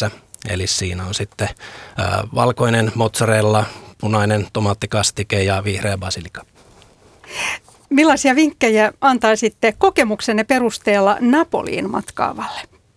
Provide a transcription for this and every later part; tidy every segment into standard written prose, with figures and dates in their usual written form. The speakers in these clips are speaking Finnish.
kylissä. Eli siinä on sitten valkoinen mozzarella, punainen tomaattikastike ja vihreä basilika. Millaisia vinkkejä antaisitte kokemuksenne perusteella Napoliin matkaavalle?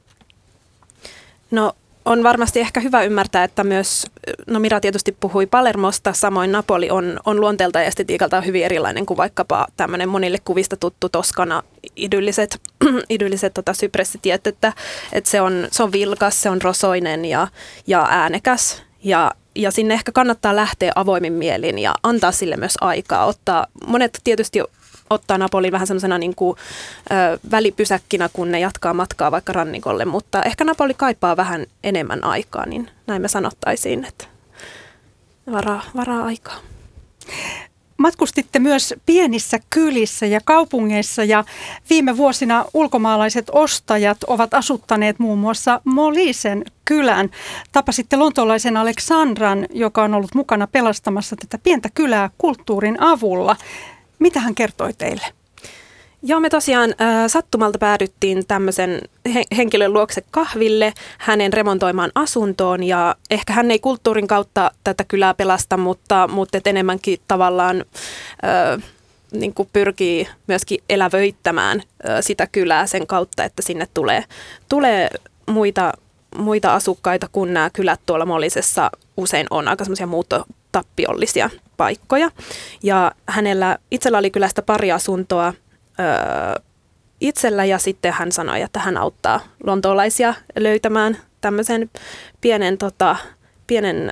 No on varmasti ehkä hyvä ymmärtää, että myös, no Mira tietysti puhui Palermosta, samoin Napoli on luonteelta ja estetiikaltaan hyvin erilainen kuin vaikkapa tämmöinen monille kuvista tuttu Toskana idylliset sypressitiet, että se on vilkas, se on rosoinen ja äänekäs ja sinne ehkä kannattaa lähteä avoimin mielin ja antaa sille myös aikaa. Monet tietysti ottaa Napolin vähän semmoisena niin kuin välipysäkkinä, kun ne jatkaa matkaa vaikka rannikolle, mutta ehkä Napoli kaipaa vähän enemmän aikaa, niin näin me sanottaisiin, että varaa aikaa. Matkustitte myös pienissä kylissä ja kaupungeissa ja viime vuosina ulkomaalaiset ostajat ovat asuttaneet muun muassa Molisen kylän. Tapasitte lontoolaisen Aleksandran, joka on ollut mukana pelastamassa tätä pientä kylää kulttuurin avulla. Mitä hän kertoi teille? Joo, me tosiaan sattumalta päädyttiin tämmöisen henkilön luokse kahville hänen remontoimaan asuntoon ja ehkä hän ei kulttuurin kautta tätä kylää pelasta, mutta et enemmänkin tavallaan niin kuin pyrkii myöskin elävöittämään sitä kylää sen kautta, että sinne tulee muita asukkaita, kun nämä kylät tuolla Molisessa usein on aika semmoisia muuttotappiollisia paikkoja. Ja hänellä itsellä oli kylästä pari asuntoa itsellä ja sitten hän sanoi, että hän auttaa lontoolaisia löytämään tämmöisen pienen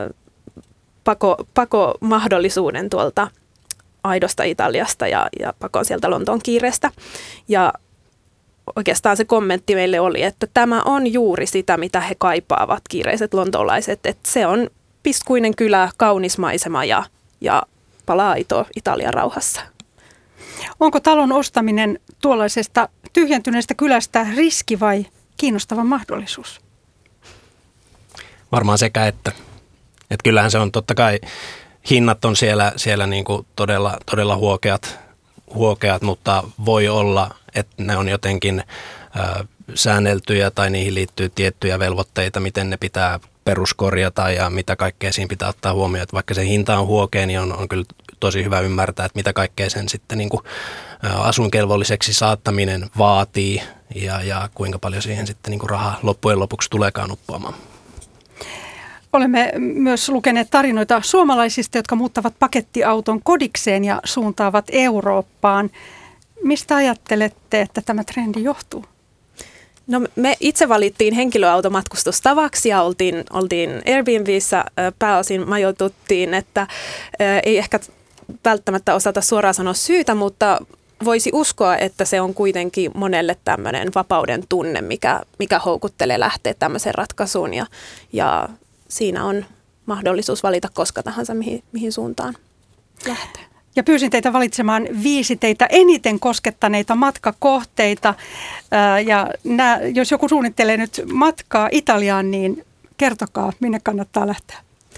pakomahdollisuuden tuolta aidosta Italiasta ja pakon sieltä Lontoon kiireestä. Ja oikeastaan se kommentti meille oli, että tämä on juuri sitä, mitä he kaipaavat, kiireiset lontoolaiset, että se on piskuinen kylä, kaunis maisema ja palaa aitoa Italian rauhassa. Onko talon ostaminen tuollaisesta tyhjentyneestä kylästä riski vai kiinnostava mahdollisuus? Varmaan sekä että. Että kyllähän se on totta kai, hinnat on siellä niin kuin todella huokeat, mutta voi olla, että ne on jotenkin säänneltyjä tai niihin liittyy tiettyjä velvoitteita, miten ne pitää peruskorjata ja mitä kaikkea siinä pitää ottaa huomioon. Että vaikka se hinta on huokea, niin on kyllä tosi hyvä ymmärtää, että mitä kaikkea sen sitten niin kuin asuinkelvolliseksi saattaminen vaatii ja kuinka paljon siihen sitten niin kuin rahaa loppujen lopuksi tuleekaan uppoamaan. Olemme myös lukeneet tarinoita suomalaisista, jotka muuttavat pakettiauton kodikseen ja suuntaavat Eurooppaan. Mistä ajattelette, että tämä trendi johtuu? No me itse valittiin henkilöautomatkustustavaksi ja oltiin Airbnbissä pääosin majoituttiin, että ei ehkä välttämättä osata suoraan sanoa syytä, mutta voisi uskoa, että se on kuitenkin monelle tämmöinen vapauden tunne, mikä houkuttelee lähteä tämmöiseen ratkaisuun ja siinä on mahdollisuus valita koska tahansa mihin suuntaan lähtee. Ja pyysin teitä valitsemaan 5 teitä eniten koskettaneita matkakohteita. Ja jos joku suunnittelee nyt matkaa Italiaan, niin kertokaa, minne kannattaa lähteä.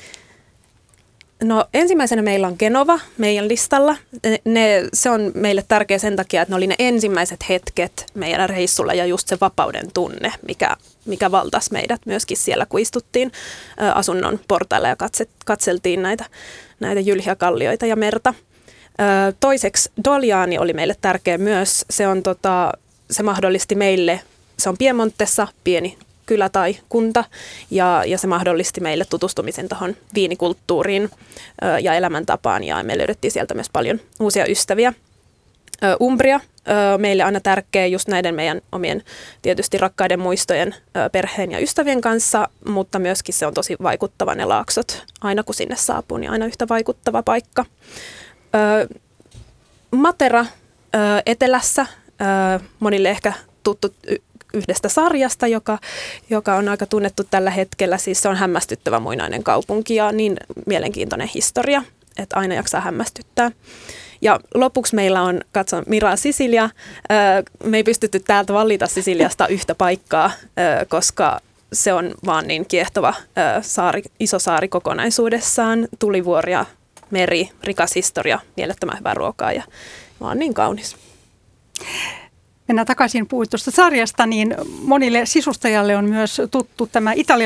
No ensimmäisenä meillä on Genova meidän listalla. Se on meille tärkeä sen takia, että ne oli ne ensimmäiset hetket meidän reissulla ja just se vapauden tunne, mikä valtasi meidät myöskin siellä, kun istuttiin asunnon portailla ja katseltiin näitä jylhiä kallioita ja merta. Toiseksi Dogliani oli meille tärkeä myös. Se mahdollisti meille, se on Piemontessa pieni kylä tai kunta ja se mahdollisti meille tutustumisen tuohon viinikulttuuriin ja elämäntapaan ja me löydettiin sieltä myös paljon uusia ystäviä. Umbria meille aina tärkeä just näiden meidän omien tietysti rakkaiden muistojen perheen ja ystävien kanssa, mutta myöskin se on tosi vaikuttava ne laaksot. Aina kun sinne saapuu, niin aina yhtä vaikuttava paikka. Matera etelässä, monille ehkä tuttu yhdestä sarjasta, joka on aika tunnettu tällä hetkellä. Siis se on hämmästyttävä muinainen kaupunki ja niin mielenkiintoinen historia, että aina jaksaa hämmästyttää. Ja lopuksi meillä on, katson Mira, Sisilia. Me ei pystytty täältä valita Sisiliasta yhtä paikkaa, koska se on vaan niin kiehtova iso saari kokonaisuudessaan. Tulivuoria, meri, rikas historia, mielettömän hyvää ruokaa ja vaan niin kaunis. Mennään takaisin puhutusta sarjasta, niin monille sisustajalle on myös tuttu tämä Italian